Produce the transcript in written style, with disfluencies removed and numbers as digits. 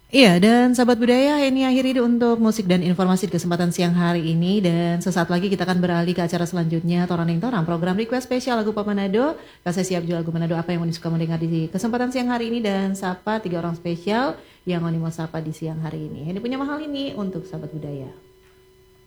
Iya, dan sahabat budaya ini akhiri untuk musik dan informasi di kesempatan siang hari ini, dan sesaat lagi kita akan beralih ke acara selanjutnya Toraning Torang, program request spesial lagu Pop Manado. Kasih siap jual lagu Manado apa yang mau disuka mendengar di kesempatan siang hari ini, dan sapa 3 orang spesial yang mau sapa di siang hari ini. Ini punya mahal ini untuk sahabat budaya.